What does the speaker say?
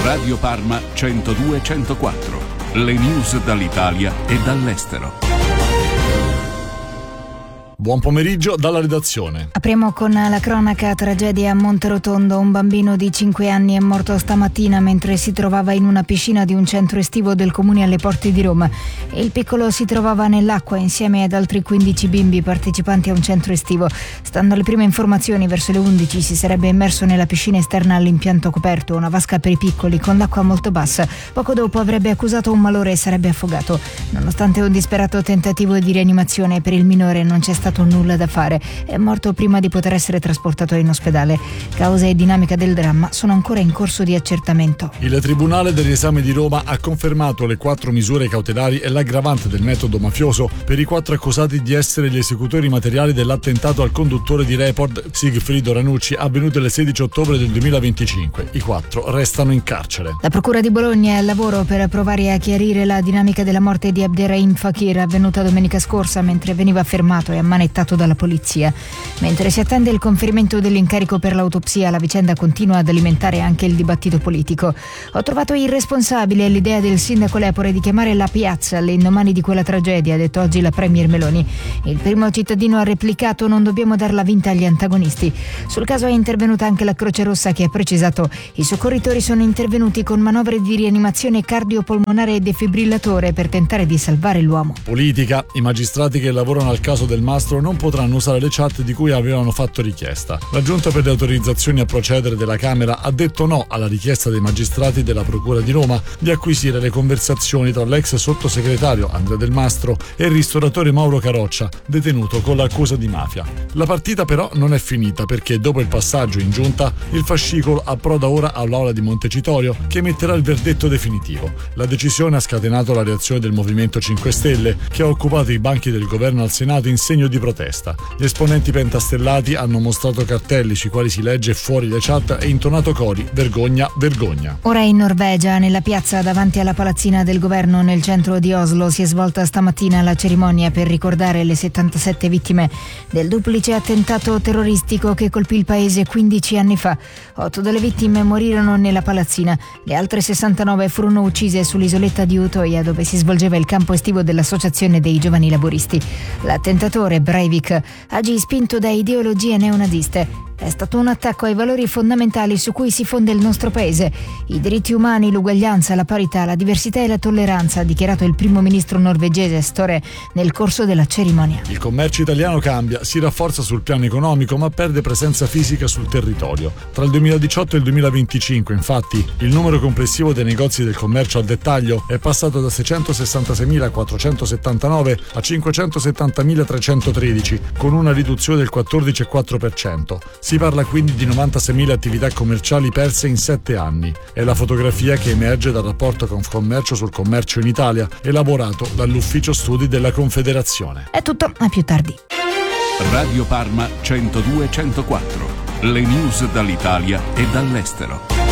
Radio Parma 102-104. Le news dall'Italia e dall'estero. Buon pomeriggio dalla redazione. Apriamo con la cronaca. Tragedia a Monterotondo. Un bambino di 5 anni è morto stamattina mentre si trovava in una piscina di un centro estivo del comune alle porte di Roma. Il piccolo si trovava nell'acqua insieme ad altri 15 bimbi partecipanti a un centro estivo. Stando alle prime informazioni, verso le 11 si sarebbe immerso nella piscina esterna all'impianto coperto, una vasca per i piccoli con l'acqua molto bassa. Poco dopo avrebbe accusato un malore e sarebbe affogato. Nonostante un disperato tentativo di rianimazione per il minore, non c'è stato nulla da fare. È morto prima di poter essere trasportato in ospedale. Causa e dinamica del dramma sono ancora in corso di accertamento. Il Tribunale del Riesame di Roma ha confermato le 4 misure cautelari e l'aggravante del metodo mafioso per i 4 accusati di essere gli esecutori materiali dell'attentato al conduttore di Report Sigfrido Ranucci avvenuto il 16 ottobre del 2025. I 4 restano in carcere. La Procura di Bologna è al lavoro per provare a chiarire la dinamica della morte di Abderrahim Fakir, avvenuta domenica scorsa mentre veniva fermato e ammanettato dalla polizia. Mentre si attende il conferimento dell'incarico per l'autopsia, la vicenda continua ad alimentare anche il dibattito politico. Ho trovato irresponsabile l'idea del sindaco Lepore di chiamare la piazza all'indomani di quella tragedia, ha detto oggi la premier Meloni. Il primo cittadino ha replicato: non dobbiamo darla vinta agli antagonisti. Sul caso è intervenuta anche la Croce Rossa, che ha precisato: i soccorritori sono intervenuti con manovre di rianimazione cardiopolmonare e defibrillatore per tentare di salvare l'uomo. Politica. I magistrati che lavorano al caso del Mastro non potranno usare le chat di cui avevano fatto richiesta. La Giunta per le autorizzazioni a procedere della Camera ha detto no alla richiesta dei magistrati della Procura di Roma di acquisire le conversazioni tra l'ex sottosegretario Andrea Del Mastro e il ristoratore Mauro Caroccia, detenuto con l'accusa di mafia. La partita però non è finita, perché dopo il passaggio in Giunta il fascicolo approda ora all'Aula di Montecitorio, che emetterà il verdetto definitivo. La decisione ha scatenato la reazione del Movimento 5 Stelle, che ha occupato i banchi del governo al Senato in segno di protesta. Gli esponenti pentastellati hanno mostrato cartelli sui quali si legge "fuori le chat" e intonato cori "vergogna, vergogna". Ora in Norvegia, nella piazza davanti alla palazzina del governo nel centro di Oslo, si è svolta stamattina la cerimonia per ricordare le 77 vittime del duplice attentato terroristico che colpì il paese 15 anni fa. 8 delle vittime morirono nella palazzina, le altre 69 furono uccise sull'isoletta di Utoya, dove si svolgeva il campo estivo dell'Associazione dei Giovani Laboristi. L'attentatore Breivik agì spinto da ideologie neonaziste. È stato un attacco ai valori fondamentali su cui si fonda il nostro paese: i diritti umani, l'uguaglianza, la parità, la diversità e la tolleranza, ha dichiarato il primo ministro norvegese Støre nel corso della cerimonia. Il commercio italiano cambia, si rafforza sul piano economico ma perde presenza fisica sul territorio. Tra il 2018 e il 2025, infatti, il numero complessivo dei negozi del commercio al dettaglio è passato da 666.479 a 570.313, con una riduzione del 14,4%. Si parla quindi di 96.000 attività commerciali perse in 7 anni. È la fotografia che emerge dal rapporto Confcommercio sul commercio in Italia, elaborato dall'Ufficio Studi della Confederazione. È tutto, a più tardi. Radio Parma 102-104. Le news dall'Italia e dall'estero.